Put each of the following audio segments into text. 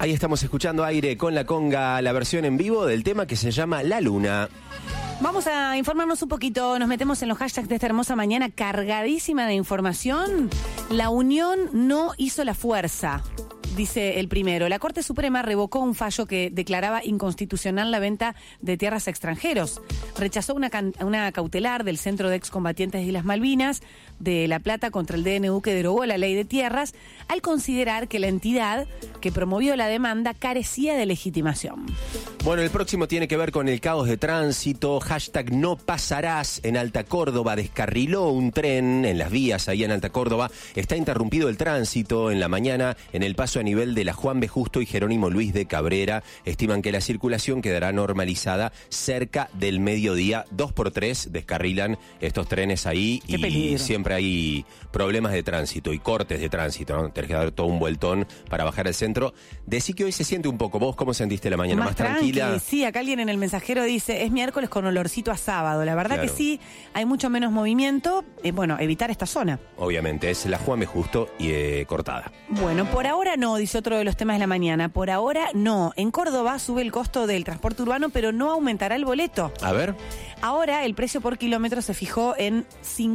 Ahí estamos escuchando Aire con la Conga, la versión en vivo del tema que se llama La Luna. Vamos a informarnos un poquito, nos metemos en los hashtags de esta hermosa mañana cargadísima de información. La unión no hizo la fuerza, dice el primero. La Corte Suprema revocó un fallo que declaraba inconstitucional la venta de tierras a extranjeros. Rechazó una cautelar del Centro de Excombatientes de Islas Malvinas de La Plata contra el DNU que derogó la ley de tierras al considerar que la entidad que promovió la demanda carecía de legitimación. Bueno, el próximo tiene que ver con el caos de tránsito. Hashtag no pasarás. En Alta Córdoba descarriló un tren en las vías ahí en Alta Córdoba. Está interrumpido el tránsito en la mañana en el paso a nivel de la Juan B. Justo y Jerónimo Luis de Cabrera. Estiman que la circulación quedará normalizada cerca del mediodía. 2x3 descarrilan estos trenes ahí. Qué y peligro. siempre hay problemas de tránsito y cortes de tránsito, ¿no? Tenés que dar todo un vueltón para bajar al centro. Decí que hoy se siente un poco. ¿Vos cómo sentiste la mañana? ¿Más tranquila? Sí, acá alguien en el mensajero dice, es miércoles con olorcito a sábado. La verdad Claro. que sí, hay mucho menos movimiento. Bueno, evitar esta zona. Obviamente, es la Juan B. Justo y cortada. Bueno, por ahora no, dice otro de los temas de la mañana. Por ahora no. En Córdoba sube el costo del transporte urbano, pero no aumentará el boleto. A ver. Ahora el precio por kilómetro se fijó en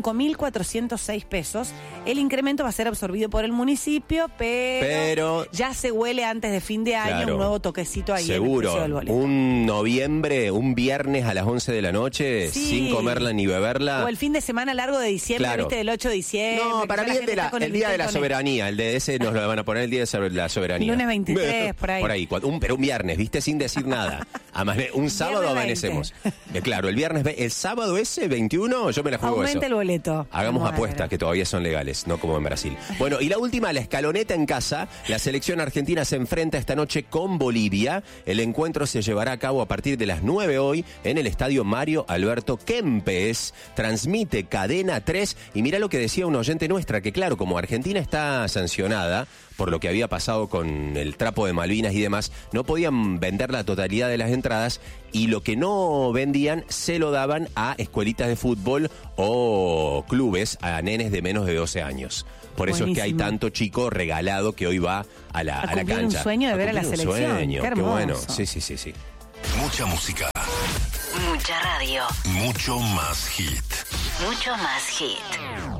5.406 pesos. El incremento va a ser absorbido por el municipio, pero ya se huele antes de fin de año Claro. un nuevo toquecito ahí Seguro, en el precio del boleto. un noviembre, un viernes a las 11 de la noche, Sí. sin comerla ni beberla. O el fin de semana largo de diciembre, Claro. ¿viste? Del 8 de diciembre. No, que para ya mí la gente está con el día de la bistec con soberanía, el de ese nos lo van a poner el día de la soberanía. Lunes 23, por ahí. Por ahí, pero un viernes, ¿viste? Sin decir nada. Un sábado Viernes amanecemos. Claro, el sábado ese, 21, yo me la juego Aumenta eso. el boleto. Hagamos Vamos a apuestas ver. que todavía son legales, no como en Brasil. Bueno, y la última, la escaloneta en casa. La selección argentina se enfrenta esta noche con Bolivia. El encuentro se llevará a cabo a partir de las 9 hoy en el estadio Mario Alberto Kempes. Transmite Cadena 3. Y mira lo que decía una oyente nuestra, que claro, como Argentina está sancionada por lo que había pasado con el trapo de Malvinas y demás, no podían vender la totalidad de las entradas y lo que no vendían se lo daban a escuelitas de fútbol o clubes, a nenes de menos de 12 años. Por eso es que hay Buenísimo. tanto chico regalado que hoy va a la cumplir cancha. un sueño de ver a la cumplir un selección. sueño. Qué Qué bueno. hermoso. Sí. Mucha música, Mucha radio. mucho más hit. Mucho más hit.